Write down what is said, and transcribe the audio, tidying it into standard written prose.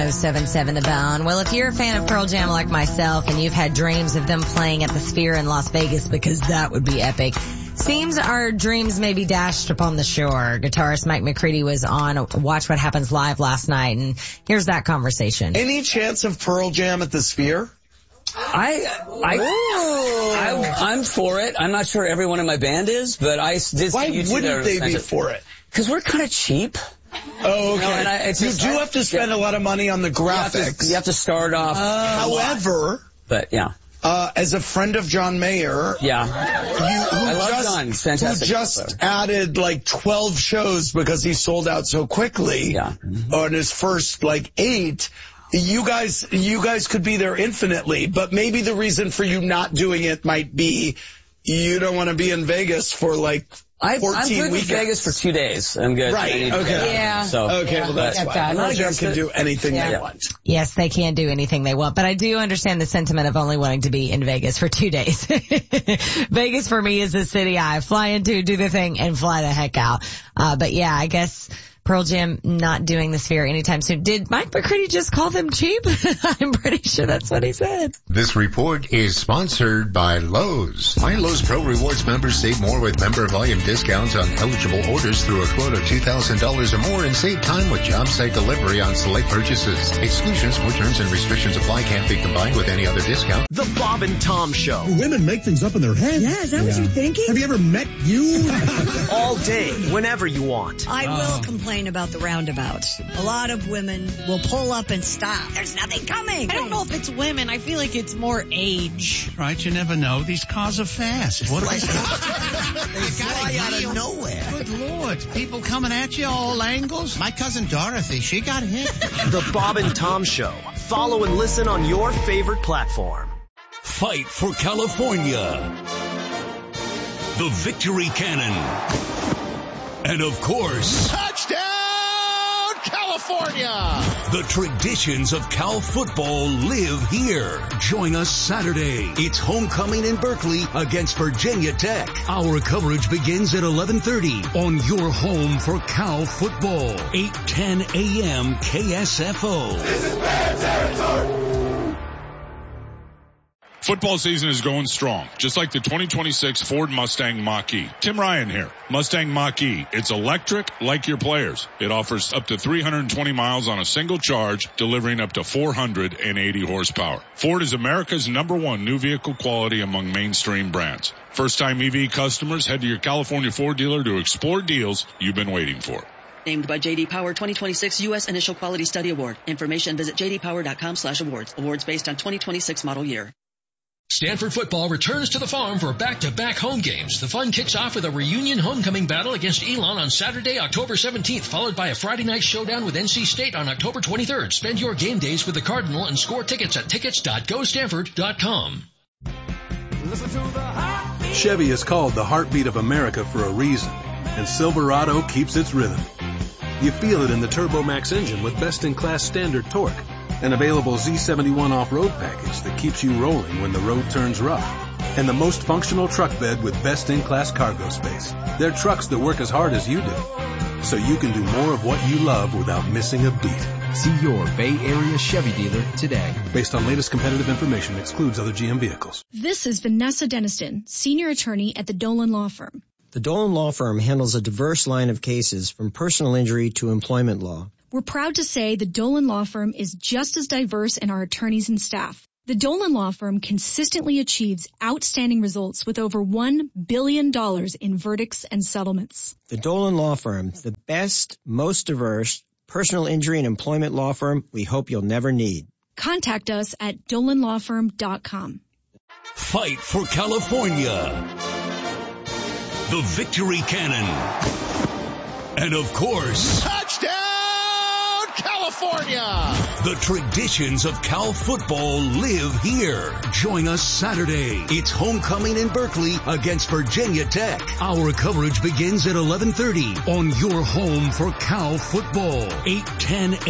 077 The Bone. Well, if you're a fan of Pearl Jam like myself and you've had dreams of them playing at the Sphere in Las Vegas, because that would be epic, seems our dreams may be dashed upon the shore. Guitarist Mike McCready was on Watch What Happens Live last night, and here's that conversation. Any chance of Pearl Jam at the Sphere? I'm for it. I'm not sure everyone in my band is, but I did. Why wouldn't they be for it? Because we're kind of cheap. Oh, okay. You know, you do have to spend a lot of money on the graphics. You have to start off. However, as a friend of John Mayer, I love John. He's fantastic. Who just added like 12 shows because he sold out so quickly on his first 8. You guys could be there infinitely, but maybe the reason for you not doing it might be you don't want to be in Vegas for 14 I'm good weekends. in Vegas for 2 days. I'm good. Right. Okay. Yeah. Well, that's fine. Pearl Jam can do anything they want. Yes, they can do anything they want, but I do understand the sentiment of only wanting to be in Vegas for 2 days. Vegas for me is a city I fly into, do the thing, and fly the heck out. But yeah, I guess Pearl Jam not doing the Sphere anytime soon. Did Mike McCready just call them cheap? I'm pretty sure that's what he said. This report is sponsored by Lowe's. Why Lowe's Pro Rewards members save more with member volume discounts on eligible orders through a quote of $2,000 or more, and save time with job site delivery on select purchases. Exclusions, more terms and restrictions apply. Can't be combined with any other discount. The Bob and Tom Show. Women make things up in their heads. Yeah, is that what you're thinking? Have you ever met you? All day, whenever you want. I will complain about the roundabouts. A lot of women will pull up and stop. There's nothing coming. I don't know if it's women. I feel like it's more age. Right, you never know. These cars are fast. What They fly out of nowhere. Good Lord. People coming at you all angles. My cousin Dorothy, she got hit. The Bob and Tom Show. Follow and listen on your favorite platform. Fight for California. The Victory Cannon. And of course, touchdown, California! The traditions of Cal football live here. Join us Saturday. It's homecoming in Berkeley against Virginia Tech. Our coverage begins at 11:30 on your home for Cal football. 8:10 a.m. KSFO. This is bad territory. Football season is going strong, just like the 2026 Ford Mustang Mach-E. Tim Ryan here. Mustang Mach-E. It's electric like your players. It offers up to 320 miles on a single charge, delivering up to 480 horsepower. Ford is America's #1 new vehicle quality among mainstream brands. First-time EV customers, head to your California Ford dealer to explore deals you've been waiting for. Named by J.D. Power 2026 U.S. Initial Quality Study Award. Information visit jdpower.com/awards. Awards based on 2026 model year. Stanford football returns to the farm for back-to-back home games. The fun kicks off with a reunion homecoming battle against Elon on Saturday, October 17th, followed by a Friday night showdown with NC State on October 23rd. Spend your game days with the Cardinal and score tickets at tickets.gostanford.com. Chevy is called the heartbeat of America for a reason, and Silverado keeps its rhythm. You feel it in the TurboMax engine with best-in-class standard torque. An available Z71 off-road package that keeps you rolling when the road turns rough. And the most functional truck bed with best-in-class cargo space. They're trucks that work as hard as you do, so you can do more of what you love without missing a beat. See your Bay Area Chevy dealer today. Based on latest competitive information, excludes other GM vehicles. This is Vanessa Deniston, senior attorney at the Dolan Law Firm. The Dolan Law Firm handles a diverse line of cases from personal injury to employment law. We're proud to say the Dolan Law Firm is just as diverse in our attorneys and staff. The Dolan Law Firm consistently achieves outstanding results with over $1 billion in verdicts and settlements. The Dolan Law Firm, the best, most diverse personal injury and employment law firm we hope you'll never need. Contact us at dolanlawfirm.com. Fight for California. The Victory Cannon. And of course, touchdown, California! The traditions of Cal football live here. Join us Saturday. It's homecoming in Berkeley against Virginia Tech. Our coverage begins at 11:30 on your home for Cal football. 8:10